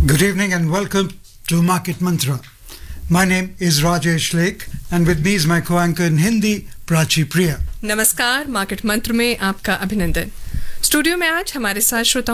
Good evening and welcome to Market Mantra. My name is Rajesh Lake and with me is my co-anchor in Hindi, Prachi Priya. नमस्कार, market मंत्र में आपका अभिनंदन। Studio में आज हमारे साथ श्रोता